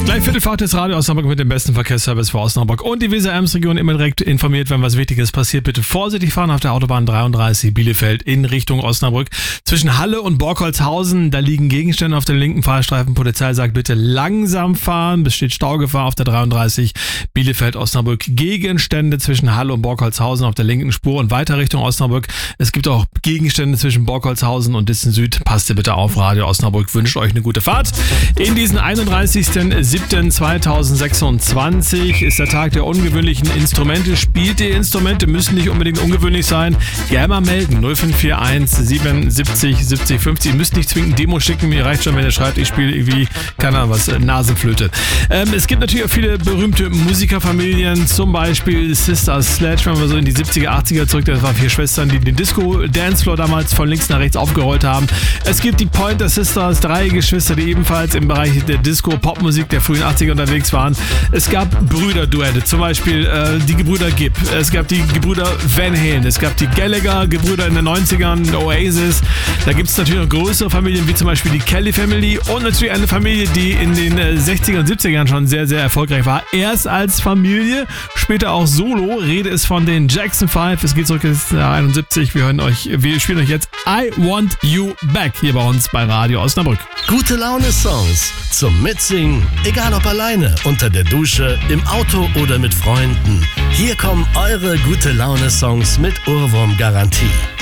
Gleich Viertelfahrt des Radio Osnabrück mit dem besten Verkehrsservice für Osnabrück und die Weser-Ems-Region immer direkt informiert, wenn was Wichtiges passiert. Bitte vorsichtig fahren auf der Autobahn 33 Bielefeld in Richtung Osnabrück. Zwischen Halle und Borkholzhausen, da liegen Gegenstände auf dem linken Fahrstreifen. Polizei sagt bitte langsam fahren, besteht Staugefahr auf der 33 Bielefeld-Osnabrück. Gegenstände zwischen Halle und Borkholzhausen auf der linken Spur und weiter Richtung Osnabrück. Es gibt auch Gegenstände zwischen Borkholzhausen und Ditzen Süd. Passt ihr bitte auf, Radio Osnabrück wünscht euch eine gute Fahrt. In diesen 31.07.2026 ist der Tag der ungewöhnlichen Instrumente. Spielt ihr Instrumente, müssen nicht unbedingt ungewöhnlich sein. Gerne mal melden. 0541 77 70 50. Ihr müsst nicht zwingend Demo schicken. Mir reicht schon, wenn ihr schreibt, ich spiele irgendwie, keine Ahnung was, Nasenflöte. Es gibt natürlich auch viele berühmte Musikerfamilien, zum Beispiel Sister Sledge, wenn wir so in die 70er, 80er zurück, das waren 4 Schwestern, die den Disco-Dancefloor damals von links nach rechts aufgerollt haben. Es gibt die Pointer Sisters, 3 Geschwister, die ebenfalls im Bereich der Disco-Popmusik der frühen 80er unterwegs waren. Es gab Brüderduette, zum Beispiel die Gebrüder Gibb. Es gab die Gebrüder Van Halen. Es gab die Gallagher-Gebrüder in den 90ern, Oasis. Da gibt es natürlich noch größere Familien, wie zum Beispiel die Kelly Family und natürlich eine Familie, die in den 60er und 70er Jahren schon sehr, sehr erfolgreich war. Erst als Familie, später auch solo. Rede ist von den Jackson 5. Es geht zurück ins Jahr 71. Wir spielen euch jetzt I Want You Back hier bei uns bei Radio Osnabrück. Gute Laune-Songs zum Mitsingen, egal ob alleine, unter der Dusche, im Auto oder mit Freunden. Hier kommen eure Gute Laune-Songs mit Ohrwurm-Garantie.